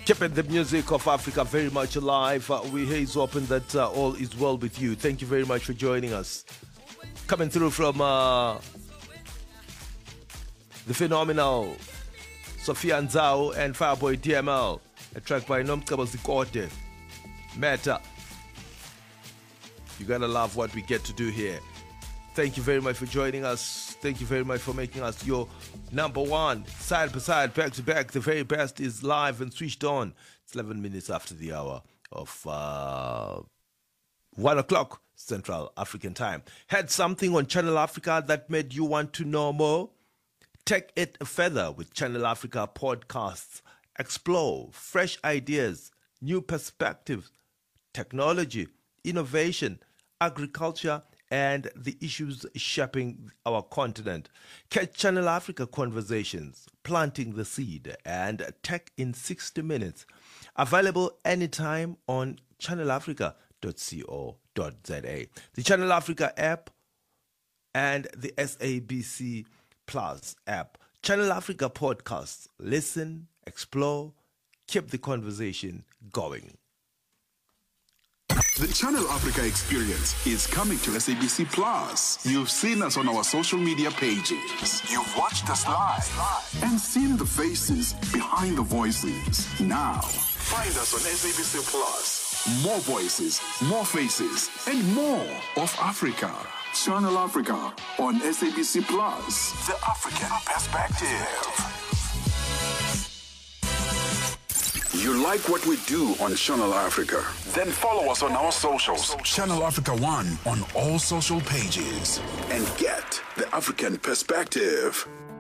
Keeping the music of Africa very much alive. We haze hoping that all is well with you. Thank you very much for joining us. Coming through from the phenomenal Sophia Nzau and Fireboy DML, a track by Nomcabo Zikote. Meta. You gotta love what we get to do here. Thank you very much for joining us. Thank you very much for making us your number one. Side by side, back to back, the very best is live and switched on. It's 11 minutes after the hour of 1 o'clock Central African time. Had something on Channel Africa that made you want to know more? Take it further with Channel Africa podcasts. Explore fresh ideas, new perspectives, technology, innovation, agriculture, and the issues shaping our continent. Catch Channel Africa Conversations, Planting the Seed, and Tech in 60 Minutes. Available anytime on channelafrica.co.za. The Channel Africa app and the SABC Plus app. Channel Africa podcasts. Listen, explore, keep the conversation going. The Channel Africa experience is coming to SABC Plus. You've seen us on our social media pages. You've watched us live and seen the faces behind the voices. Now, find us on SABC Plus. More voices, more faces, and more of Africa. Channel Africa on SABC Plus. The African Perspective. You like what we do on Channel Africa? Then follow us on our socials. Channel Africa 1 on all social pages. And get the African Perspective.